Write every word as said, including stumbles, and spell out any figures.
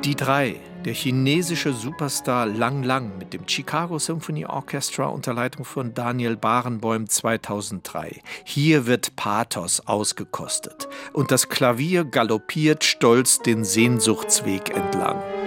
Die drei, der chinesische Superstar Lang Lang mit dem Chicago Symphony Orchestra unter Leitung von Daniel Barenboim zweitausenddrei. Hier wird Pathos ausgekostet und das Klavier galoppiert stolz den Sehnsuchtsweg entlang.